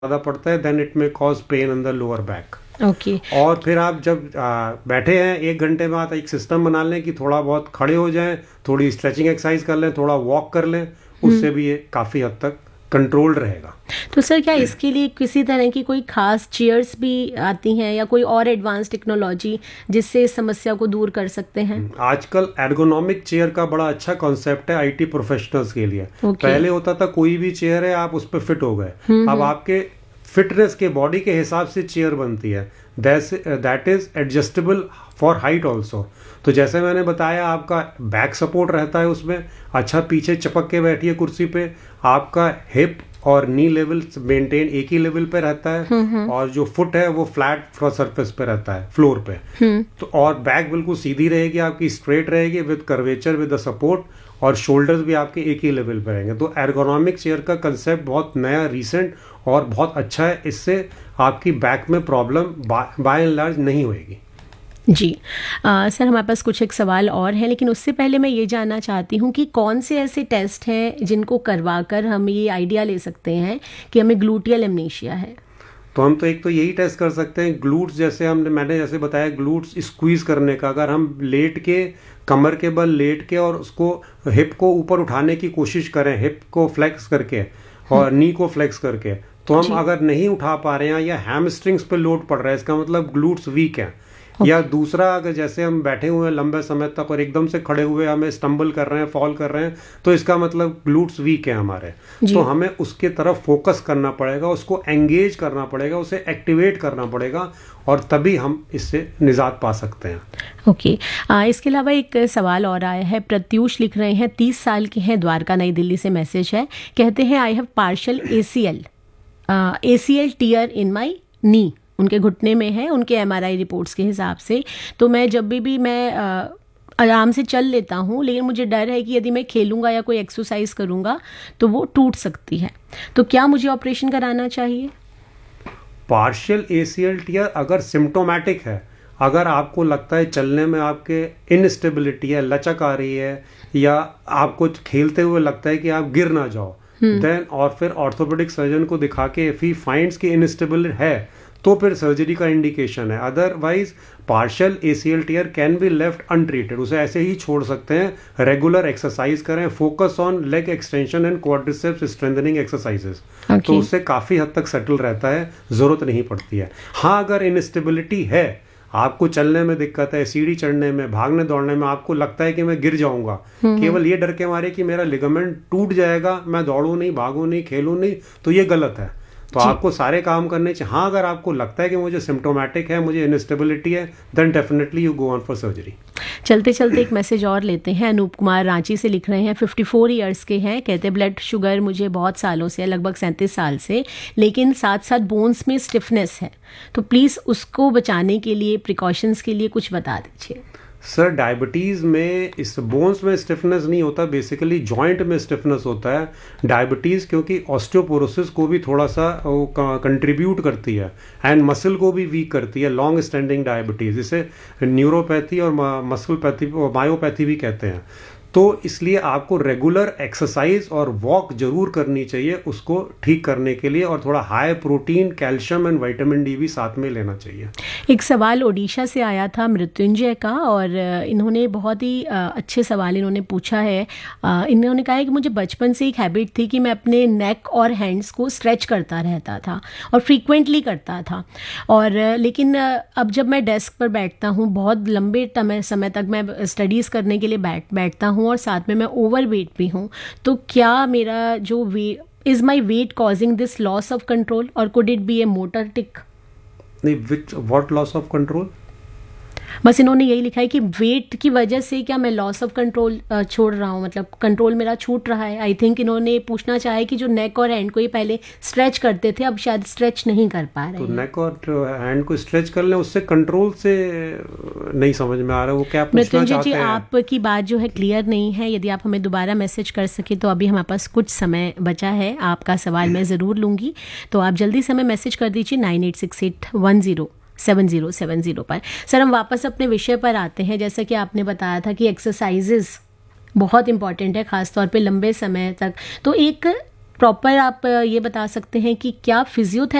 ज़्यादा पड़ता है then it may cause pain in the lower back. Okay. और फिर आप जब बैठे हैं 1 घंटे बाद एक सिस्टम बना लें कि थोड़ा बहुत खड़े हो जाएं, थोड़ी स्ट्रेचिंग एक्सरसाइज कर लें, थोड़ा वॉक कर लें, उससे भी ये काफ़ी हद तक कंट्रोल्ड रहेगा। तो सर क्या इसके लिए किसी तरह की कोई खास चेयर्स भी आती हैं या कोई और एडवांस टेक्नोलॉजी जिससे इस समस्या को दूर कर सकते हैं? आजकल एर्गोनॉमिक चेयर का बड़ा अच्छा कॉन्सेप्ट है आईटी प्रोफेशनल्स के लिए। पहले होता था कोई भी चेयर है आप उस पर फिट हो गए, अब आपके फिटनेस के बॉडी के हिसाब से चेयर बनती है, that is adjustable for height also. तो जैसे मैंने बताया आपका बैक सपोर्ट रहता है उसमें, अच्छा पीछे चिपक के बैठिए कुर्सी पे, आपका हिप और नी लेवल मेंटेन एक ही लेवल पे रहता है, और जो फुट है वो फ्लैट सरफेस पे रहता है, फ्लोर पे। तो और बैक बिल्कुल सीधी रहेगी आपकी, स्ट्रेट रहेगी with curvature with the support, और शोल्डर्स भी आपके एक ही लेवल पे रहेंगे। तो एर्गोनॉमिक चेयर का कंसेप्ट बहुत नया, रिसेंट और बहुत अच्छा है। इससे आपकी बैक में प्रॉब्लम बाय एंड लार्ज नहीं होएगी। जी सर, हमारे पास कुछ एक सवाल और हैं, लेकिन उससे पहले मैं ये जानना चाहती हूँ कि कौन से ऐसे टेस्ट हैं जिनको करवाकर हम ये आइडिया ले सकते हैं कि हमें ग्लूटियल एमनेशिया है? तो हम तो एक तो यही टेस्ट कर सकते हैं ग्लूट्स, जैसे मैंने जैसे बताया ग्लूट्स स्क्वीज करने का। अगर हम लेट के, कमर के बल लेट के और उसको हिप को ऊपर उठाने की कोशिश करें, हिप को फ्लेक्स करके और नी को फ्लेक्स करके, तो हम अगर नहीं उठा पा रहे हैं या हैमस्ट्रिंग्स पे लोड पड़ रहा है, इसका मतलब ग्लूट्स वीक हैं। या दूसरा, अगर जैसे हम बैठे हुए हैं लंबे समय तक और एकदम से खड़े हुए हमें स्टम्बल कर रहे हैं, फॉल कर रहे हैं, तो इसका मतलब ग्लूट्स वीक है हमारे। तो हमें उसके तरफ फोकस करना पड़ेगा, उसको एंगेज करना पड़ेगा, उसे एक्टिवेट करना पड़ेगा, और तभी हम इससे निजात पा सकते हैं। ओके। इसके अलावा एक सवाल और आया है। प्रत्यूष लिख रहे हैं, 30 साल के हैं, द्वारका नई दिल्ली से मैसेज है। कहते हैं I have partial ACL tier इन माई नी। उनके घुटने में है, उनके MRI रिपोर्ट्स के हिसाब से। तो मैं जब भी मैं आराम से चल लेता हूँ, लेकिन मुझे डर है कि यदि मैं खेलूँगा या कोई एक्सरसाइज करूँगा तो वो टूट सकती है। तो क्या मुझे ऑपरेशन कराना चाहिए? पार्शियल ACL टीयर अगर सिम्टोमेटिक है, अगर आपको लगता है चलने में आपके इनस्टेबिलिटी है, लचक आ रही है, या आपको खेलते हुए लगता है कि आप गिर ना जाओ, देन और फिर ऑर्थोपेडिक सर्जन को दिखा के इफ ही फाइंड्स कि इनस्टेबल है तो फिर सर्जरी का इंडिकेशन है। Otherwise partial ACL tier can be left untreated, उसे ऐसे ही छोड़ सकते हैं। रेगुलर एक्सरसाइज करें, focus on leg extension and quadriceps strengthening exercises, तो उससे काफ़ी हद तक सेटल रहता है, ज़रूरत नहीं पड़ती है। हाँ, अगर इनस्टेबिलिटी है, आपको चलने में दिक्कत है, सीढ़ी चढ़ने में, भागने दौड़ने में आपको लगता है कि मैं गिर जाऊंगा, केवल ये डर के मारे कि मेरा लिगामेंट टूट जाएगा, मैं दौड़ूं नहीं, भागूं नहीं, खेलूं नहीं, तो ये गलत है। तो आपको सारे काम करने चाहिए। हाँ, अगर आपको लगता है कि मुझे सिम्टोमेटिक है, मुझे इनस्टेबिलिटी है, then definitely you go on for surgery. चलते चलते एक मैसेज और लेते हैं। अनूप कुमार रांची से लिख रहे हैं, 54 ईयर्स के हैं। कहते हैं ब्लड शुगर मुझे बहुत सालों से, लगभग 37 साल से, लेकिन साथ साथ बोन्स में स्टिफनेस है। तो प्लीज़ उसको बचाने के लिए, प्रिकॉशंस के लिए कुछ बता दीजिए। सर, डायबिटीज़ में इस बोन्स में स्टिफनेस नहीं होता, बेसिकली जॉइंट में स्टिफनेस होता है। डायबिटीज़ क्योंकि ऑस्टियोपोरोसिस को भी थोड़ा सा कंट्रीब्यूट करती है, एंड मसल को भी वीक करती है, लॉन्ग स्टैंडिंग डायबिटीज़, इसे न्यूरोपैथी और मसलपैथी, मायोपैथी भी कहते हैं। तो इसलिए आपको रेगुलर एक्सरसाइज और वॉक जरूर करनी चाहिए उसको ठीक करने के लिए, और थोड़ा high protein, calcium and vitamin D भी साथ में लेना चाहिए। एक सवाल ओडिशा से आया था मृत्युंजय का, और इन्होंने बहुत ही अच्छे सवाल इन्होंने पूछा है। इन्होंने कहा है कि मुझे बचपन से एक हैबिट थी कि मैं अपने नेक और हैंड्स को स्ट्रेच करता रहता था और फ्रीक्वेंटली करता था, और लेकिन अब जब मैं डेस्क पर बैठता हूँ, बहुत लंबे समय तक मैं स्टडीज़ करने के लिए बैठता हूँ, और साथ में मैं ओवर वेट भी हूँ, तो क्या मेरा जो is my weight causing this loss of control, और could it be A motor टिक? नहीं, व्हाट लॉस ऑफ कंट्रोल? बस इन्होंने यही लिखा है कि वेट की वजह से क्या मैं लॉस ऑफ कंट्रोल छोड़ रहा हूँ, मतलब कंट्रोल मेरा छूट रहा है। आई थिंक इन्होंने पूछना चाहा है कि जो नेक और हैंड को ये पहले स्ट्रेच करते थे, अब शायद स्ट्रेच नहीं कर पा रहे हैं। तो नेक और हैंड को स्ट्रेच कर लें, उससे कंट्रोल से नहीं समझ में आ रहा है वो क्या पूछना चाहते हैं। आपकी बात जो है क्लियर नहीं है। यदि आप हमें दोबारा मैसेज कर सके तो अभी हमारे पास कुछ समय बचा है, आपका सवाल मैं ज़रूर लूँगी, तो आप जल्दी से हमें मैसेज कर दीजिए 9868107070 पर। सर, हम वापस अपने विषय पर आते हैं। जैसा कि आपने बताया था कि एक्सरसाइजेस बहुत इंपॉर्टेंट है, ख़ासतौर पे लंबे समय तक। तो एक प्रॉपर आप ये बता सकते हैं कि क्या फिजियोथेरेपी